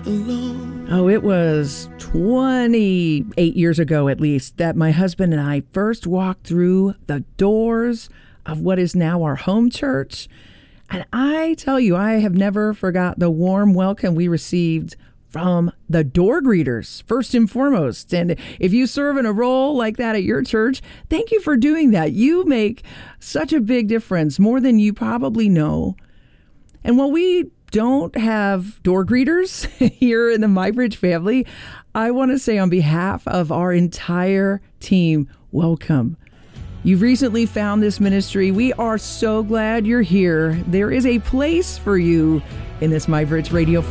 alone. Oh, it was 28 years ago, at least, that my husband and I first walked through the doors of what is now our home church. And I tell you, I have never forgot the warm welcome we received from the door greeters, first and foremost. And if you serve in a role like that at your church, thank you for doing that. You make such a big difference, more than you probably know. And while we don't have door greeters here in the MyBridge family, I want to say on behalf of our entire team, welcome. You've recently found this ministry. We are so glad you're here. There is a place for you in this MyBridge Radio family.